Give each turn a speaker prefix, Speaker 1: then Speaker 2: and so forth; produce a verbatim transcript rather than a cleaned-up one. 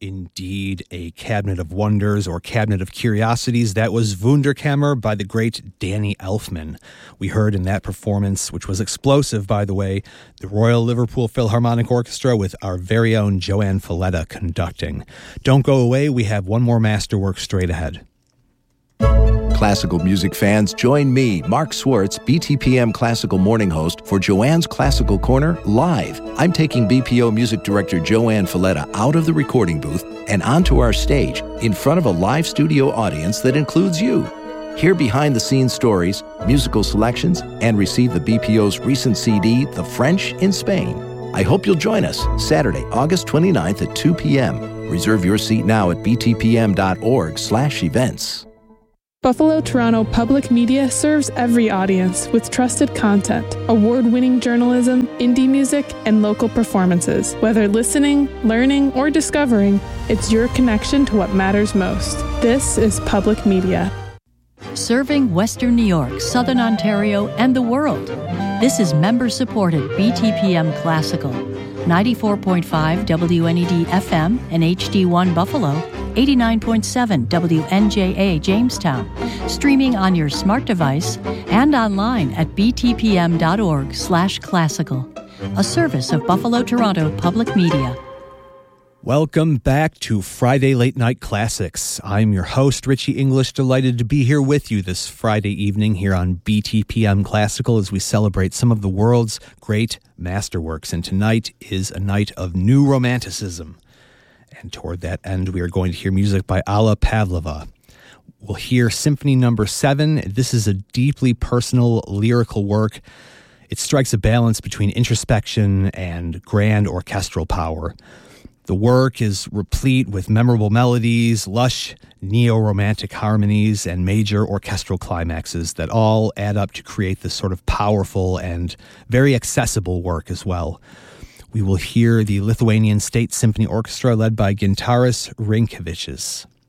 Speaker 1: Indeed, a cabinet of wonders or cabinet of curiosities. That was Wunderkammer by the great Danny Elfman. We heard in that performance, which was explosive, by the way, the Royal Liverpool Philharmonic Orchestra with our very own Joanne Falletta conducting. Don't go away, we have one more masterwork straight ahead.
Speaker 2: Classical music fans, join me, Mark Swartz, B T P M Classical Morning Host, for Joanne's Classical Corner live. I'm taking B P O Music Director Joanne Falletta out of the recording booth and onto our stage in front of a live studio audience that includes you. Hear behind-the-scenes stories, musical selections, and receive the B P O's recent C D, The French in Spain. I hope you'll join us Saturday, August twenty-ninth at two p.m. Reserve your seat now at b t p m dot org slash events.
Speaker 3: Buffalo Toronto Public Media serves every audience with trusted content, award-winning journalism, indie music, and local performances. Whether listening, learning, or discovering, it's your connection to what matters most. This is Public Media.
Speaker 4: Serving Western New York, Southern Ontario, and the world. This is member-supported B T P M Classical. ninety-four point five W N E D F M and H D one Buffalo, eighty-nine point seven W N J A Jamestown, streaming on your smart device and online at b t p m dot org slash classical, a service of Buffalo Toronto Public Media.
Speaker 1: Welcome back to Friday Late Night Classics. I'm your host, Richie English, delighted to be here with you this Friday evening here on B T P M Classical as we celebrate some of the world's great masterworks. And tonight is a night of new romanticism. And toward that end, we are going to hear music by Alla Pavlova. We'll hear Symphony Number Seven. This is a deeply personal lyrical work. It strikes a balance between introspection and grand orchestral power. The work is replete with memorable melodies, lush neo-romantic harmonies, and major orchestral climaxes that all add up to create this sort of powerful and very accessible work as well. We will hear the Lithuanian State Symphony Orchestra led by Gintaras Rinkevičius.